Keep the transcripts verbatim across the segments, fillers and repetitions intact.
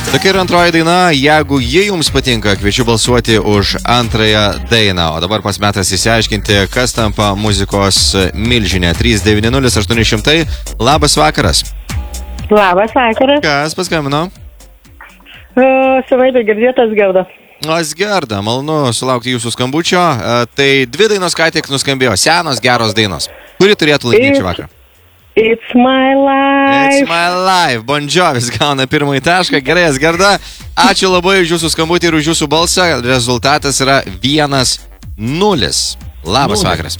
Tokia ir antroji daina. Jeigu ji jums patinka, kviečiu balsuoti už antrąją dainą. O dabar pas metas įsiaiškinti, kas tampa muzikos milžinė. trys devyni nulis aštuoni šimtai. Labas vakaras. Labas vakaras. Kas paskambino? Uh, Savaitė girdėtas Gerda. Asgerda, malonu sulaukti jūsų skambučio. E, tai dvi dainos ką tik nuskambėjo. Senos, geros dainos. Kuri turėtų laimėti šį vakarą? It's my life. It's my life. Bon Jovis gauna pirmąjį tašką. Gerai, Asgerda. Ačiū labai už jūsų skambutį ir už jūsų balsą. Rezultatas yra vienas nulis. Labas vakaras.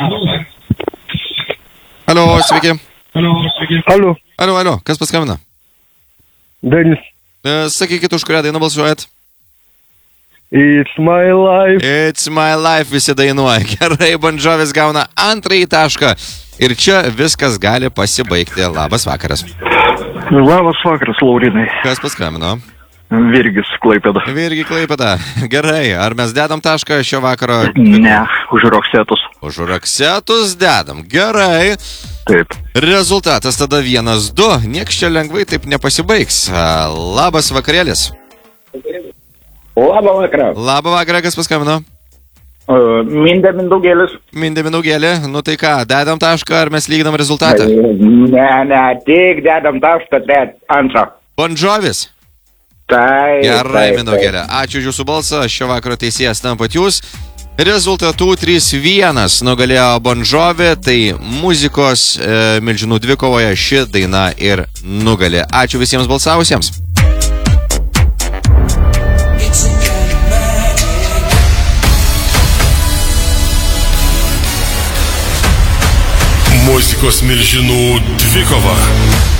Alio, sveiki. Alio, sveiki. Alio. Alio, alio. Kas paskambina? Denis. E, sakykit, už kurią dainą balsuojat? It's my life. It's my life visi dainuoja. Gerai, Bon Jovis gauna antrąjį tašką. Ir čia viskas gali pasibaigti. Labas vakaras. Labas vakaras, Laurinai. Kas paskambino? Virgis, Klaipėda. Virgi Klaipėda. Gerai, ar mes dedam tašką šio vakaro? Ne, už Roksetus. Už Roksetus dedam. Gerai. Taip. Rezultatas tada vienas du. Nieks čia lengvai taip nepasibaigs. Labas vakarėlis. Labą vakarą. Labą vakarą, kas paskambino? Uh, Mindė Mindaugėlis. Mindė Mindaugėlė. Nu tai ką, dedam tašką ar mes lyginam rezultatą? Ne, ne, tik dedam tašką, bet antrą. Bon Jovis. Taip. Gerai, Mindaugėlė. Ačiū už jūsų balsą. Šio vakaro teisėjas tampat jūs. Rezultatų trys vienas nugalėjo Bon Jovi. Tai muzikos e, milžinų dvikovoje ši daina ir nugalė. Ačiū visiems balsavusiems. Muzikos milžinų dvikova.